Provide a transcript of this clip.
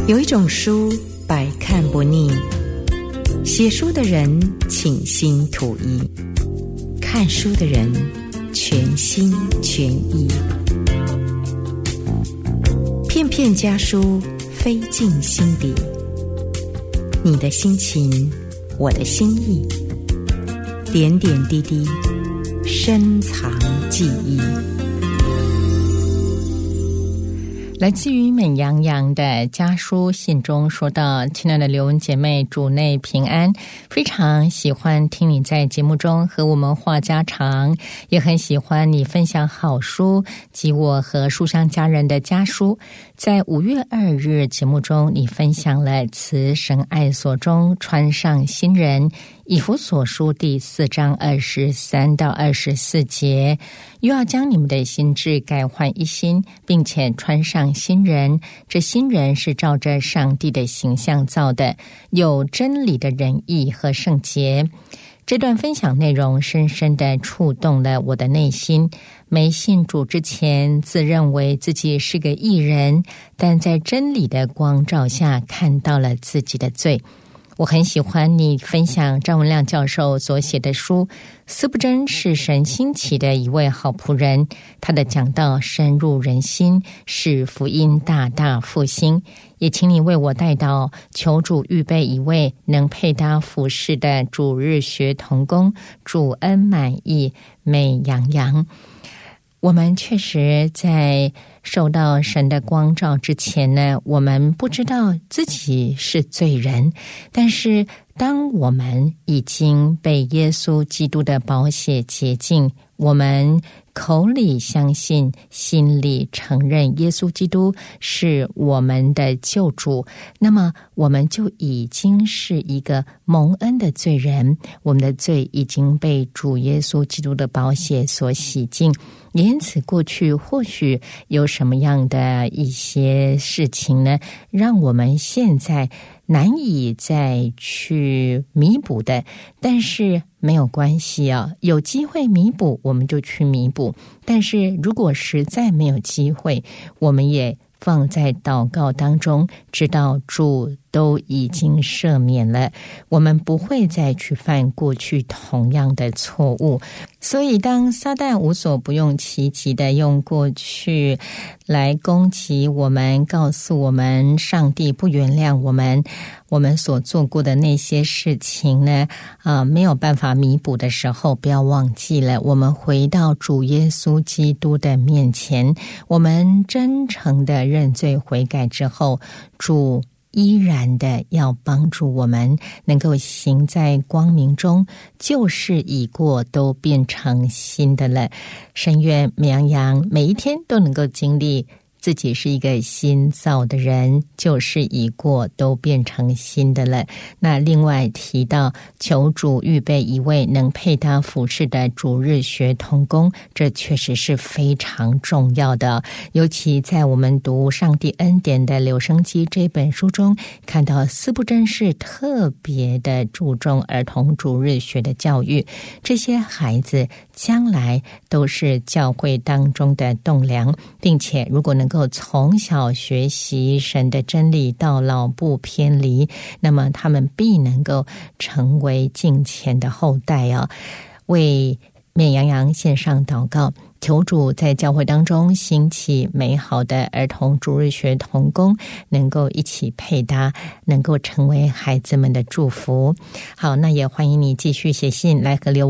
有一种书百看不腻，写书的人倾心吐意，看书的人全心全意。片片家书，飞进心底。你的心情，我的心意，点点滴滴，深藏记忆。 来自于美羊羊的家书信中说到：亲爱的刘文姐妹，主内平安，非常喜欢听你在节目中和我们话家常，也很喜欢你分享好书及我和书香家人的家书。在5月2日节目中，你分享了慈神爱所中穿上新人，以弗所书第4章23到24节，又要将你们的心志改换一新，并且穿上新人。这新人是照着上帝的形象造的，有真理的仁义和圣洁。这段分享内容深深地触动了我的内心。没信主之前，自认为自己是个义人，但在真理的光照下，看到了自己的罪。我很喜欢你分享张文亮教授所写的书，司布真是神兴起的一位好仆人，他的讲道深入人心，使福音大大复兴。也请你为我代祷，求主预备一位能配搭服侍的主日学同工，主恩满意，美洋洋。我们确实在受到神的光照之前呢，我们不知道自己是罪人，但是当我们已经被耶稣基督的宝血洁净，我们口里相信，心里承认耶稣基督是我们的救主，那么我们就已经是一个蒙恩的罪人，我们的罪已经被主耶稣基督的宝血所洗净。因此过去或许有什么样的一些事情呢，让我们现在难以再去弥补的，但是没有关系啊，有机会弥补我们就去弥补，但是如果实在没有机会，我们也放在祷告当中，知道主都已经赦免了，我们不会再去犯过去同样的错误。所以当撒旦无所不用其极的用过去来攻击我们，告诉我们上帝不原谅我们所做过的那些事情呢，没有办法弥补的时候，不要忘记了，我们回到主耶稣基督的面前，我们真诚的认罪悔改之后，主依然的要帮助我们能够行在光明中，旧事已过，都变成新的了。深愿美羊羊每一天都能够经历自己是一个新造的人，旧事已过，都变成新的了。那另外提到求主预备一位能配搭服侍的主日学同工，这确实是非常重要的。尤其在我们读上帝恩典的留声机这本书中，看到司布真是特别的注重儿童主日学的教育，这些孩子将来都是教会当中的栋梁，并且如果能够从小学习神的真理到老不偏离，那么他们必能够成为敬虔的后代啊！为美羊羊献上祷告，求主在教会当中兴起美好的儿童主日学同工，能够一起配搭，能够成为孩子们的祝福。好，那也欢迎你继续写信来和刘